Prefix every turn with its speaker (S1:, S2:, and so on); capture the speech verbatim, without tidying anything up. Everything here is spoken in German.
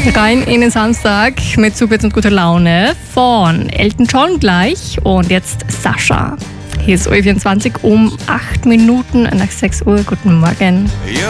S1: Rein in den Samstag mit Zugwitz und guter Laune von Elton John gleich und jetzt Sascha. Hier ist O E vierundzwanzig um acht Minuten nach sechs Uhr. Guten Morgen.